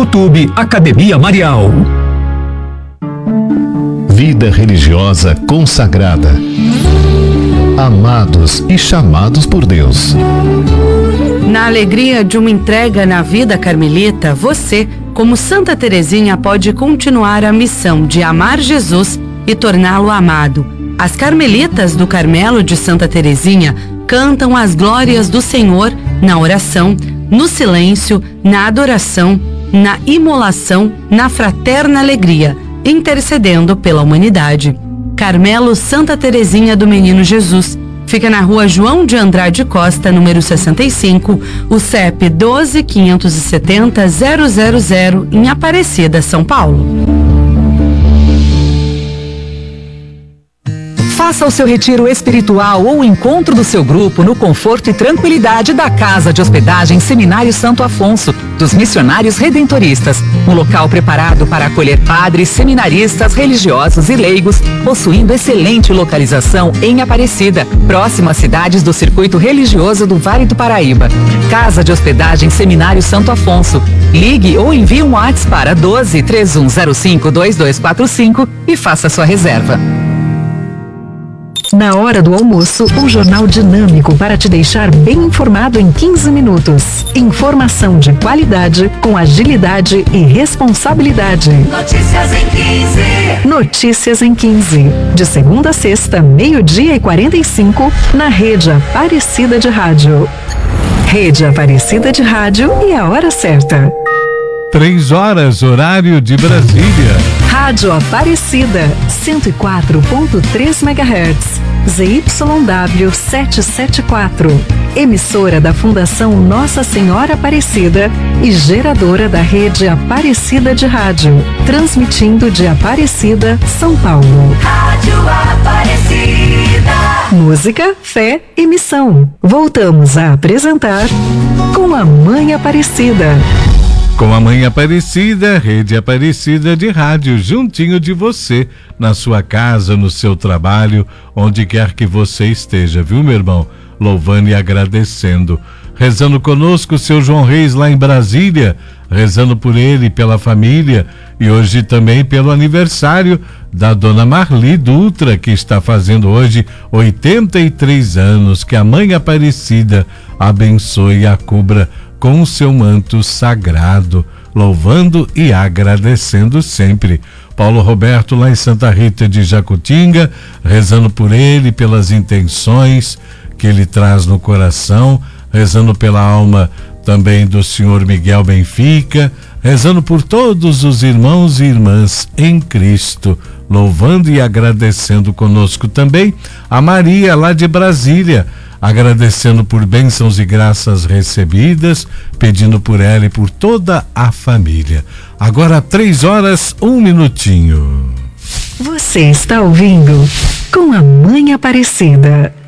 YouTube Academia Marial. Vida religiosa consagrada. Amados e chamados por Deus. Na alegria de uma entrega na vida carmelita, você, como Santa Teresinha, pode continuar a missão de amar Jesus e torná-lo amado. As Carmelitas do Carmelo de Santa Teresinha cantam as glórias do Senhor na oração, no silêncio, na adoração, na imolação, na fraterna alegria, intercedendo pela humanidade. Carmelo Santa Teresinha do Menino Jesus. Fica na rua João de Andrade Costa, número 65, o CEP 12.570.000, em Aparecida, São Paulo. Faça o seu retiro espiritual ou o encontro do seu grupo no conforto e tranquilidade da Casa de Hospedagem Seminário Santo Afonso, dos Missionários Redentoristas. Um local preparado para acolher padres, seminaristas, religiosos e leigos, possuindo excelente localização em Aparecida, próximo às cidades do circuito religioso do Vale do Paraíba. Casa de Hospedagem Seminário Santo Afonso. Ligue ou envie um WhatsApp para 12-3105-2245 e faça sua reserva. Na hora do almoço, um jornal dinâmico para te deixar bem informado em 15 minutos. Informação de qualidade, com agilidade e responsabilidade. Notícias em 15. Notícias em 15. De segunda a sexta, 12:45, na Rede Aparecida de Rádio. Rede Aparecida de Rádio e a hora certa. 3 horas, horário de Brasília. Rádio Aparecida, 104.3 MHz. ZYW 774. Emissora da Fundação Nossa Senhora Aparecida e geradora da Rede Aparecida de Rádio. Transmitindo de Aparecida, São Paulo. Rádio Aparecida. Música, fé e missão. Voltamos a apresentar Com a Mãe Aparecida. Com a Mãe Aparecida, Rede Aparecida de Rádio, juntinho de você, na sua casa, no seu trabalho, onde quer que você esteja, viu, meu irmão? Louvando e agradecendo. Rezando conosco o seu João Reis lá em Brasília, rezando por ele, pela família, e hoje também pelo aniversário da dona Marli Dutra, que está fazendo hoje 83 anos. Que a Mãe Aparecida abençoe e a cubra com o seu manto sagrado, louvando e agradecendo sempre. Paulo Roberto lá em Santa Rita de Jacutinga, rezando por ele, pelas intenções que ele traz no coração, rezando pela alma também do senhor Miguel Benfica, rezando por todos os irmãos e irmãs em Cristo, louvando e agradecendo conosco também a Maria lá de Brasília, agradecendo por bênçãos e graças recebidas, pedindo por ela e por toda a família. Agora 3 horas, 1 minutinho. Você está ouvindo Com a Mãe Aparecida.